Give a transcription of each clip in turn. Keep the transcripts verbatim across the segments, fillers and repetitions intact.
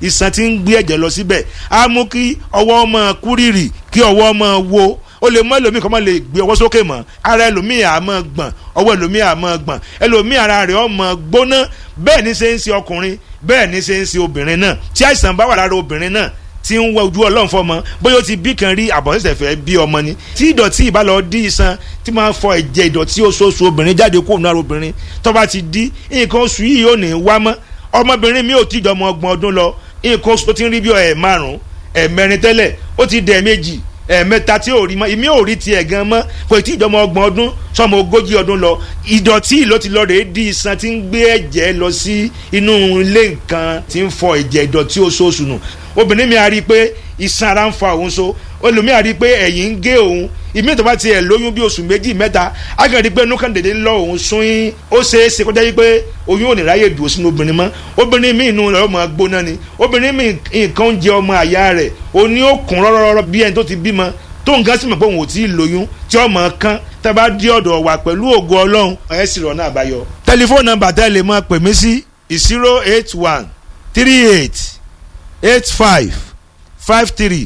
iṣan tí ń gbé ẹ̀jẹ̀ lọ síbẹ̀ á mú kí ọwọ́ ọmọ kúrìrì kí ọwọ́ ọmọ wo ó lè mọ ẹlòmíì kọ́ máa lè gbé ọwọ́ sókè mọ́ ara ẹlòmíì á máa gbọ̀n ọwọ́ ẹlòmíì á máa gbọ̀n ẹlòmíì ara rẹ̀ ó máa gbóná bẹ́ẹ̀ ní ṣe ń ṣe ọkùnrin bẹ́ẹ̀ ní ṣe ń ṣe obìnrin náà tí àìsàn bá wà lára obìnrin náà tí ń wọ ojú ọlọ́run fọmọ bóyá ó ti bí kan rí àbọ̀nsẹ̀sẹ̀ fẹ́ bí ọmọ ni tí ìdọ̀tí ìbá lọ dí iṣan tí máa ń fọ ẹ̀jẹ̀ ìdọ̀tí oṣooṣù obìnrin jáde kó nù ara obìnrin tó bá ti dí nǹkan oṣù yìí ò ní wá mọ́ ọmọbìnrin mi ò tí ìjọmọ ọgbọ̀n ọdún lọ nǹkan oṣù tó ti ń rí bí ẹ̀ márùn-ún ẹ̀ mẹ́rin tẹ́lẹ̀ ó ti dẹ̀ méjì ẹ̀ẹ̀mẹ́ta tí ò rí mọ́ ìmí ò rí tiẹ̀ gan mọ́ kò tí ìjọmọ ọgbọ̀n ọdún sọmọ ogójì ọdún lọ ìdọ̀tí ló ti lọ rèé di iṣan tí ń gbé ẹ̀jẹ̀ lọ sí inú ilé nǹkan tí ń fọ ẹ̀jẹ̀ ìdọ̀tí oṣooṣù nù obìnrin mi a rí i pé iṣan ara ń fa òun so olùmí a rí i pé ẹ̀yìn ń gé òun ìmí tó bá tiẹ̀ lóyún bí oṣù méjì mẹ́ta a kàn rí i pé inú kan dédé lọ òun sún yín ó ṣeé ṣe kó jẹ́ yí pé oyún ò ní ráyè dùn sínú obìnrin mọ́ obìnrin mi inú rẹ̀ ọmọ gbóná ni obìnrin mi nǹkan ń jẹ ọmọ àyà rẹ̀ ó ní ó kún rọ́rọ́rọ́ bí ẹni tó ti bímọ tó nǹkan sì mọ̀ pé òun ò tí ì lóyún tí ọmọ kan tá bá dé ọ̀dọ̀ wa pẹ̀lú ògo ọlọ́run ẹ̀ sì rọ̀ náà àbáyọ. tẹlifóònù nọ́mbà tẹ́ lè máa pè mí sí zero eight one three eight eight five five three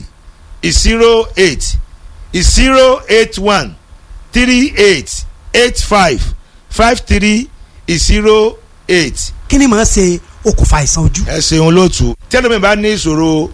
zero eight zero eight one three eight eight five five three zero eight. kí ni màá ṣe okùnfà àìsàn ojú. ẹ ṣeun lóòtú tí ẹlòmíì bá ní ìṣòro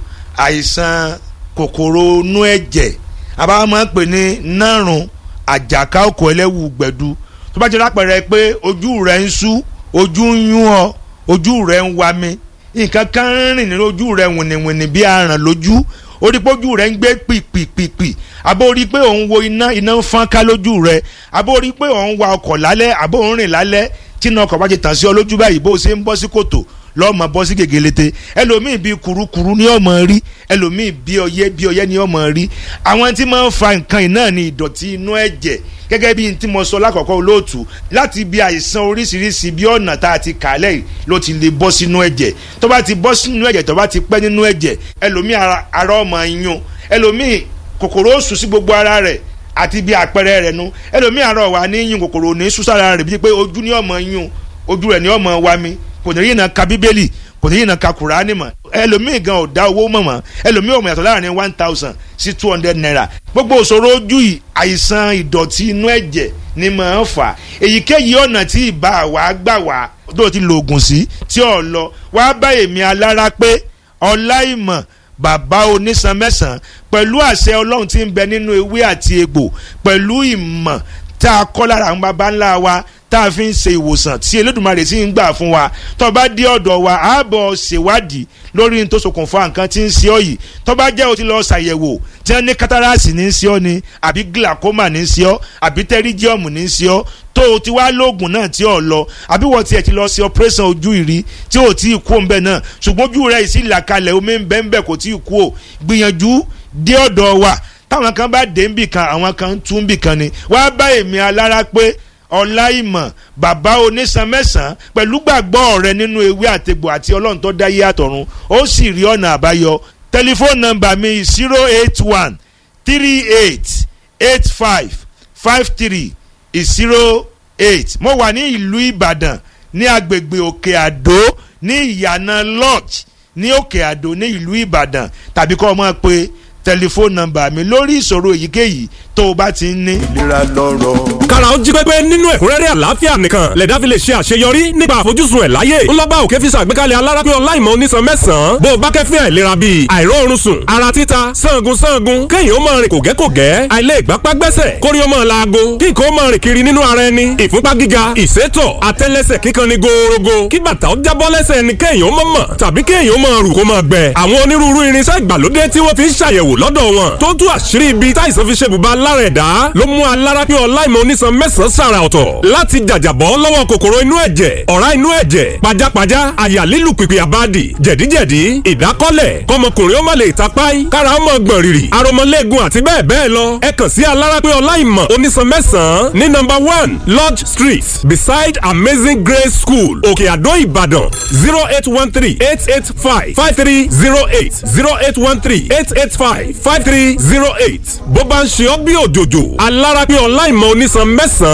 àìsàn kòkòrò inú ẹ̀jẹ̀ àbá máa ń pè ní nárùn àjàká òkò ẹlẹ́wù gbẹ̀du tó bá jẹ́ lápẹ̀rẹ̀ pé ojú rẹ̀ ń sú ojú ń yún ọ ojú rẹ̀ ń wa mi nǹkan kan ń rìn nínú ojú rẹ̀ wìnìwìnì bí aràn lójú orí pé ojú rẹ̀ ń gbé pìpìpìpì àbó orí pé òun wo iná iná ń fọ́n ká lójú rẹ̀ àbó orí pé òun wa ọkọ̀ lálẹ́ àbó òun rìn lálẹ́ tí iná ọkọ̀ bá ti tàn sí ọ lójú báyìí bó o ṣe ń bọ́ sí kòtò lọ́mọ bọ́ sí gègélete ẹlòmíì bíi kurukuru ní ọmọ rí ẹlòmíì bíi ọyẹ́ bíi ọyẹ́ ní ọmọ rí àwọn tí máa ń fa nǹkan iná ní ìdọ̀tí inú ẹ̀jẹ̀ gẹ́gẹ́ bí tí mo sọ lákọ̀ọ́kọ́ olóòtú láti bí àìsàn oríṣiríṣi bí ọ̀nà tá a ti kà lẹ́yìn ló ti lè bọ́ sínú ẹ̀jẹ̀ tó bá ti bọ́ sínú ẹ̀jẹ̀ tó bá ti pẹ́ nínú ẹ̀jẹ̀ ẹlòmíì ara ọmọ yún ẹlòmíì kòkòrò oṣù sí gbogbo ara rẹ̀ àti bí àpẹẹrẹ rẹ̀ nu ẹlòmíì ara wà ní yún kòkòrò ní súsára rẹ̀ bíi pé ojú ní ọmọ yún ojú rẹ̀ ní ọmọ wa mi kò ní yìí na ka bíbélì kò ní yìí na ka kùránì mọ́ ẹlòmíì gan ò dá owó mọ̀ mọ́ ẹlòmíì ò mọ̀ yàtọ̀ láàrin one thousand sí two hundred naira gbogbo òṣòro ojú yìí àìsàn ìdọ̀tí inú ẹ̀jẹ̀ ni màá ń fà èyíkéyìí ọ̀nà tí ìbá wa gbà wá tó ti lo oògùn sí tí ò lọ wá bá èmi alára pé Ọláìmọ̀ bàbá onísan mẹ́sàn-án pẹ̀lú àṣẹ ọlọ́run tí ń bẹ nínú ewé àti egbò pẹ̀lú ìmọ̀ tá a kọ́ lára àwọn baba ńlá wa tá a fi ń ṣe ìwòsàn tí Elédùmarè sì ń gbà fún wa tó bá dé ọ̀dọ̀ wa á bọ̀ ṣèwádìí lórí ní tó ṣokùnfà nǹkan tí ń ṣe ọ́ yìí tó bá jẹ́ o ti lọ ṣàyẹ̀wò tí wọ́n ní kátàràsì ní í ṣe ọ́ ni àbí glaucoma ní í ṣe ọ́ àbí pterygium ní í ṣe ọ́ tó o ti wá lóògùn náà tí ò lọ àbí wọ́n tiẹ̀ ti lọ ṣe operation ojú ìrí tí ò tí ì kú òun bẹ́ẹ̀ náà ṣùgbọ́n ojú rẹ̀ sì là kalẹ̀ omi ń bẹ́ẹ̀ ń bẹ́ẹ̀ kò tí ì kú ò gbìyànjú dé ọ̀dọ̀ wa táwọn kan bá dé ń bì kan àwọn kan tún ń bì kan ni wàá bá èmi alára pé Ọláìmọ̀ bàbá onísan mẹ́sàn-án pẹ̀lú gbàgbọ́ rẹ nínú ewé àtegbò àti ọlọ́run tó dá yé àtọ̀run ó sì rí ọ̀nà àbáyọ tẹlifóònù nọ́mbà mi zero eight one three eight eight five five three zero eight mo wà ní ìlú Ìbàdàn ní agbègbè Òkè Àdó ní ìyànà lodge ní Òkè Àdó ní ìlú Ìbàdàn tàbí kọ́ ọ mọ̀ pé tẹlifóònù nọ́mbà mi lórí ìṣòro èyíkéyìí tó o bá ti ń ní. ìlera lọ́rọ̀. kára ó jí pépé nínú ẹ̀kúnrẹ́rẹ́ àlàáfíà nìkan lẹ̀dá fi lè ṣe àṣeyọrí nípa àfojúsùn ẹ̀ láyé. ńlọ́gbà òkè fi ṣàgbékalẹ̀ alárápé Ọláìmọ̀ onísan mẹ́sàn-án bó o bá kẹ́fín àìlera bíi àìróorun sùn ara títa sangun sangun kéèyàn ó máa rìn kògẹ́kògẹ́ àìlè ìgbápá gbẹ́sẹ̀ kórí ó máa laago kí nǹkan ó máa rìn kiri nínú ara ẹni ìfúnpá gíga ìsétọ̀ àtẹ́lẹsẹ̀ kíkan ni gòòrògò kí bàtà ó jábọ́ lẹ́sẹ̀ ẹni kéèyàn ó mọ̀ mọ̀ tàbí kéèyàn ó máa rù kó máa gbẹ. àwọn onírúurú irinṣẹ́ ìgbàlódé tí wọ́n fi ń ṣàyẹ̀wò lọ́dọ̀ wọn tó tú àṣírí ibi táìsàn fi ṣe bùbá lára ẹ̀dá ló mú alárápé Ọláìmọ̀ onísan mẹ́sàn-án sàrà ọ̀tọ̀ láti jàjàbọ́ lọ́wọ́ kòkòrò inú ẹ̀jẹ̀ ọ̀rá inú ẹ̀jẹ̀ pajápajá àyà lílù pìpì àbádì jẹ̀díjẹ̀dí ìdákọ́lẹ̀ kọmọkùnrin ó má lè tapáì kára ó mọ̀ gbọ̀n rìrì aromọléegun àti bẹ́ẹ̀ bẹ́ẹ̀ lọ ẹ kàn sí alárápé Ọláìmọ̀ onísan mẹ́sàn-án ní number one Lodge Street beside Amazing Grace School Òkè Àdó Ìbàdàn zero eight one three eight eight five five three zero eight zero eight one three eight eight five five three zero eight bó bá ń ṣe ọ́ bí òjòjò alárápé Ọláìmọ̀ onísan mẹ́sàn-án